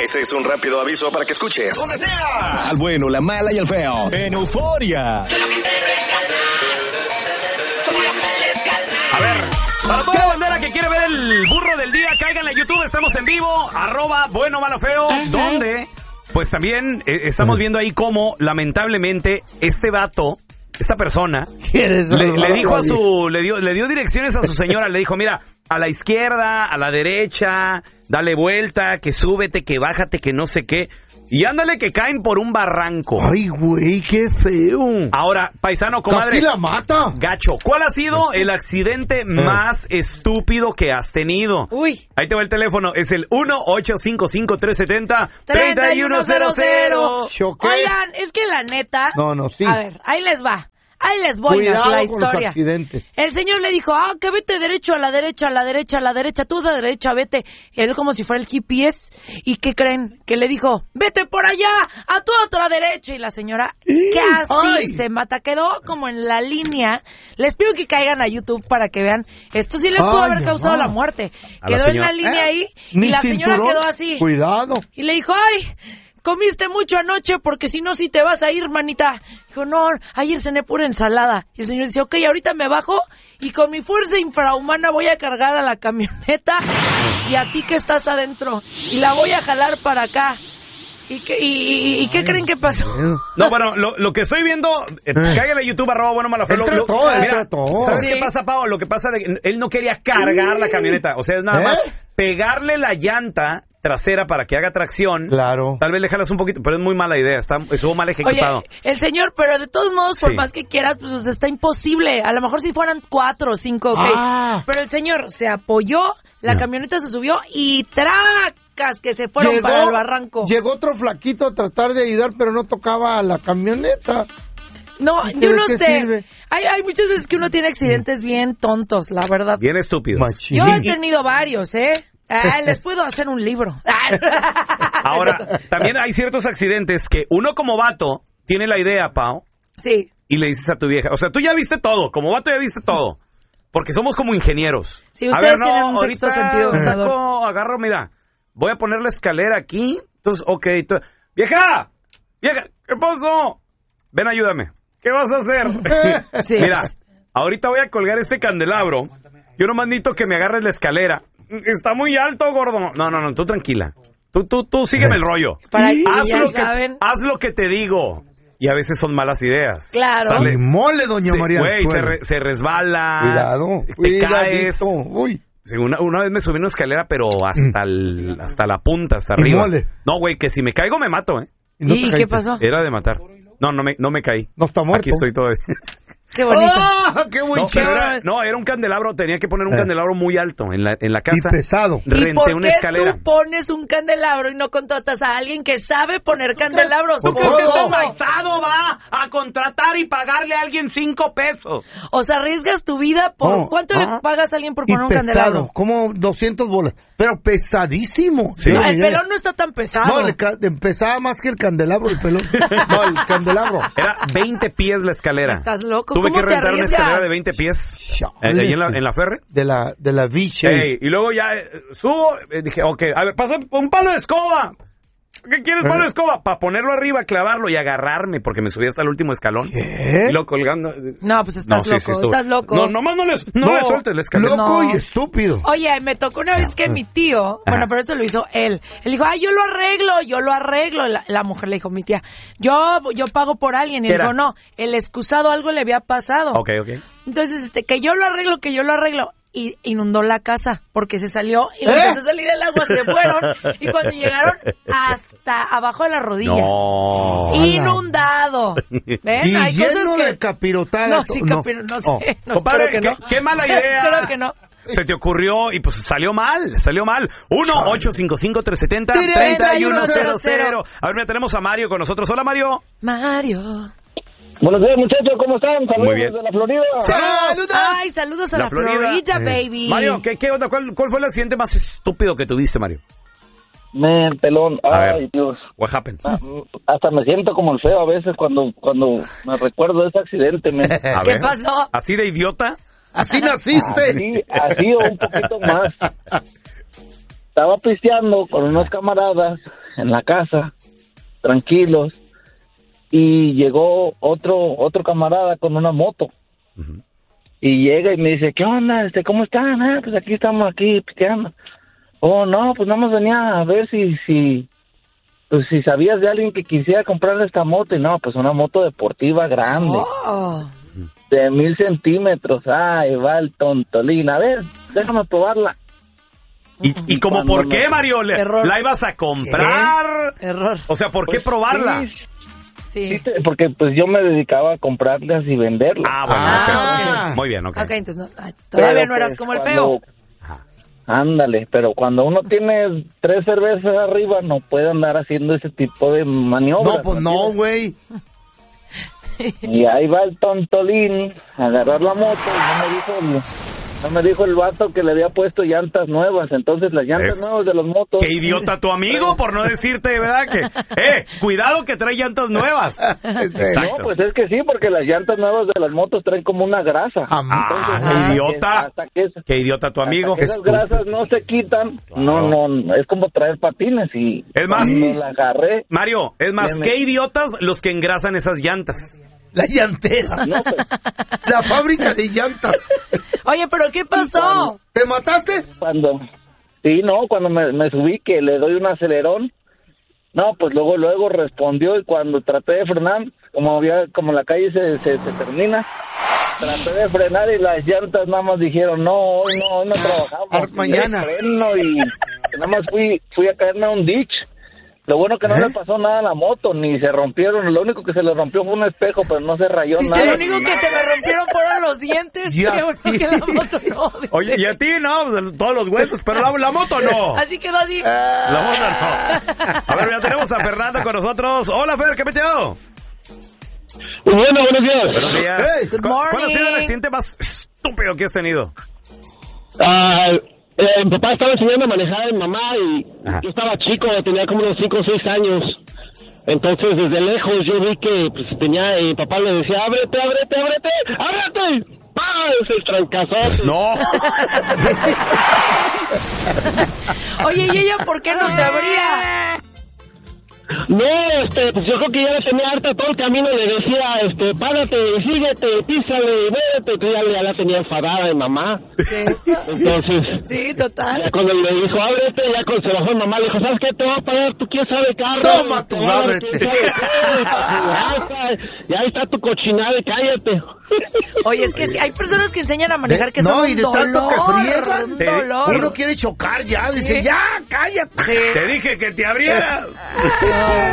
Ese es un rápido aviso para que escuches donde sea al bueno, la mala y el feo en Euforia. A ver, para toda la bandera que quiere ver el burro del día, cáiganle a YouTube, estamos en vivo, @bueno, malo, feo, donde pues también estamos viendo ahí cómo lamentablemente este vato, esta persona, le dijo a le dio direcciones a su señora, le dijo, mira, a la izquierda, a la derecha, dale vuelta, que súbete, que bájate, que no sé qué. Y ándale que caen por un barranco. Ay, güey, qué feo. Ahora, paisano, comadre. Casi la mata. Gacho, ¿cuál ha sido el accidente más estúpido que has tenido? Uy. Ahí te va el teléfono, es el 1-855-370-3100. Oigan, es que la neta... No, sí. A ver, ahí les va. Ahí les voy a la historia. Con los accidentes. El señor le dijo, que vete derecho, a la derecha, a la derecha, a la derecha, tú de derecha, vete. Él como si fuera el GPS. ¿Y qué creen? Que le dijo, vete por allá, a tu otra derecha. Y la señora casi se mata, quedó como en la línea. Les pido que caigan a YouTube para que vean. Esto sí le pudo haber causado la muerte. Quedó en la línea ahí y la señora quedó así. Cuidado. Y le dijo, comiste mucho anoche porque si no, sí te vas a ir, manita. Dijo, no, ayer cené pura ensalada. Y el señor dice, ok, ahorita me bajo y con mi fuerza infrahumana voy a cargar a la camioneta y a ti que estás adentro. Y la voy a jalar para acá. ¿Y qué creen que pasó? No, bueno, lo que estoy viendo, cállale a YouTube, @bueno, malo, feo. Mira, ¿sabes qué pasa, Pau? Lo que pasa es que él no quería cargar la camioneta. O sea, es nada más pegarle la llanta trasera para que haga tracción. Claro. Tal vez le jalas un poquito, pero es muy mala idea. Estuvo mal ejecutado. Oye, el señor, pero de todos modos, por más que quieras, pues está imposible. A lo mejor si fueran 4 o 5, ok. Pero el señor se apoyó, la camioneta se subió y tracas que se fueron para el barranco. Llegó otro flaquito a tratar de ayudar, pero no tocaba a la camioneta. No, yo no sé. Sirve? Hay muchas veces que uno tiene accidentes bien tontos, la verdad. Bien estúpidos. Yo he tenido varios, les puedo hacer un libro. Ahora, también hay ciertos accidentes que uno como vato tiene la idea, Pau. Sí. Y le dices a tu vieja, o sea, tú ya viste todo, como vato ya viste todo. Porque somos como ingenieros. Sí, ustedes tienen un sexto sentido. Agarro, mira, voy a poner la escalera aquí. Entonces, ok. ¡Vieja! ¿Qué pasó? Ven, ayúdame. ¿Qué vas a hacer? Sí. Mira, ahorita voy a colgar este candelabro. Yo nomás necesito que me agarres la escalera. Está muy alto, gordo. No, tú tranquila. Tú sígueme el rollo. Haz lo que te digo. Y a veces son malas ideas. Claro. Sale mole, doña María. Güey, se resbala. Cuidado. Te caes. Uy. Sí, una vez me subí una escalera, pero hasta la punta, hasta arriba. Mole. No, güey, que si me caigo me mato, ¿Y qué pasó? Era de matar. No me caí. No está muerto. Aquí estoy todavía. Qué bonito. ¡Qué buen era un candelabro, tenía que poner un candelabro muy alto en la casa. Y pesado. Renté una escalera. ¿Tú pones un candelabro y no contratas a alguien que sabe poner candelabros? ¿Por qué este paisano va a contratar y pagarle a alguien 5 pesos? O sea, arriesgas tu vida por... ¿Cuánto le pagas a alguien por poner un candelabro? Como 200 bolas. Pero pesadísimo. Sí. No, el pelón no está tan pesado. No, pesaba más que el candelabro, el pelón. No, el candelabro. Era 20 pies la escalera. ¿Estás loco? Tuve que rentar una escalera de 20 pies. Ahí en la Ferre. De la V-shape. Y luego ya subo, dije, ok, a ver, pasa un palo de escoba. ¿Qué quieres, palo de escoba? Para ponerlo arriba, clavarlo y agarrarme, porque me subí hasta el último escalón. ¿Qué? Y lo colgando. No, pues estás loco, sí, estás loco. No, nomás no le sueltes la escalera. Loco y estúpido. Oye, me tocó una vez que mi tío, bueno, pero eso lo hizo él. Él dijo, yo lo arreglo. La mujer le dijo, mi tía, yo pago por alguien. Y él dijo, no, el excusado algo le había pasado. Ok. Entonces, que yo lo arreglo. Y inundó la casa porque se salió y le empezó a salir el agua, se fueron y cuando llegaron hasta abajo de la rodilla. No. Inundado. ¿Ven? Y hay lleno cosas que... de capirotada. No sé. Compadre, espero que no. qué mala idea. Espero que no. Se te ocurrió y pues salió mal. 1-855-370-3100. A ver, mira, tenemos a Mario con nosotros. Hola, Mario. Buenos días, muchachos, ¿cómo están? Saludos Muy bien. desde la Florida. Saludos a la Florida, baby. Mario, ¿qué onda? ¿Cuál fue el accidente más estúpido que tuviste, Mario? Pelón. Ay, Dios. What happened? Hasta me siento como el feo a veces cuando me recuerdo de ese accidente. ¿Qué pasó? ¿Así de idiota? Así naciste. Así o un poquito más. Estaba pisteando con unos camaradas en la casa, tranquilos, y llegó otro camarada con una moto. Ujú. Y llega y me dice, ¿qué onda? ¿Cómo están? Pues aquí estamos pisteando. Oh, no, pues nada más venía a ver si sabías de alguien que quisiera comprarle esta moto. Y no, pues una moto deportiva grande, de 1000 centímetros. Ay, va el tontolín. A ver, déjame probarla. ¿Y como por qué, Mario? Error. ¿La ibas a comprar? Error. O sea, ¿por qué probarla? Sí. Sí, porque pues yo me dedicaba a comprarlas y venderlas. Ah, bueno. Ah. Ok. Muy bien, ok. Ok, entonces todavía Pero, no eras pues, como el cuando- feo. Ajá. Ándale, pero cuando uno tiene 3 cervezas arriba, no puede andar haciendo ese tipo de maniobras. No, pues no, güey. Y ahí va el tontolín a agarrar la moto y no me dijo el vato que le había puesto llantas nuevas. Entonces las llantas nuevas de las motos... Qué idiota tu amigo, por no decirte, ¿verdad? Que, cuidado que trae llantas nuevas. Exacto. No, pues es que sí, porque las llantas nuevas de las motos traen como una grasa. Qué idiota. Qué idiota tu amigo. Hasta que esas grasas no se quitan, no, es como traer patines y... Es más, cuando la agarré... Mario, es más, Dime. qué idiotas los que engrasan esas llantas. La llantera. No, pues, La fábrica de llantas. Oye, ¿pero qué pasó? ¿Te mataste? cuando me subí que le doy un acelerón, no, pues luego respondió, y cuando traté de frenar, como la calle se termina, traté de frenar y las llantas nada más dijeron, no, hoy no trabajamos. Mañana. Freno y nada más fui a caerme a un ditch. Lo bueno que no le pasó nada a la moto, ni se rompieron. Lo único que se le rompió fue un espejo, pero no se rayó Dice, nada. lo único que se me rompieron fueron los dientes. Ya. Qué bueno que la moto no. Dice. Oye, y a ti no, todos los huesos, pero la moto no. Así quedó así. La moto no. A ver, ya tenemos a Fernando con nosotros. Hola, Fer, ¿qué peteo? Bueno, buenos días. Buenos días. Hey. Good ¿Cuál ha sido el morning. accidente más estúpido que has tenido? Mi papá estaba enseñando a manejar a mi mamá y Ajá. yo estaba chico, tenía como unos 5 o 6 años. Entonces, desde lejos yo vi que pues mi papá le decía, ábrete. ¡Pah! Ese trancazote. No. Oye, ¿y ella por qué no se abría? No, pues yo creo que ya la tenía harta todo el camino, le decía, párate, síguete, písale, muévete, que ya la tenía enfadada mi mamá. Sí. Entonces, Sí, total. ya cuando le dijo, ábrete, ya cuando se bajó mi mamá, le dijo, ¿sabes qué? Te voy a pagar, tú quién sabe carro. Toma tu ábrete. ¿Quién sabe qué? Y ahí está tu cochinada y cállate. Oye, es que sí, hay personas que enseñan a manejar que No, son y un de tanto que dolor. friegan, Un Sí. dolor. uno quiere chocar ya. Dice, ya, cállate. Te dije que te abrieras.